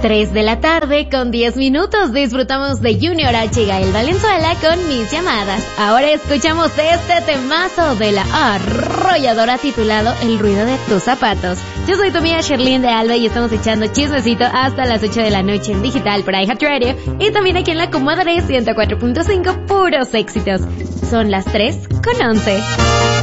3 de la tarde con 10 minutos disfrutamos de Junior H y Gael Valenzuela con Mis Llamadas. Ahora escuchamos este temazo de la arrolladora titulado El ruido de tus zapatos. Yo soy tu amiga Sherlyn de Alba y estamos echando chismecito hasta las 8 de la noche en digital por iHeartRadio y también aquí en la Comadre 104.5 puros éxitos. Son las 3:11.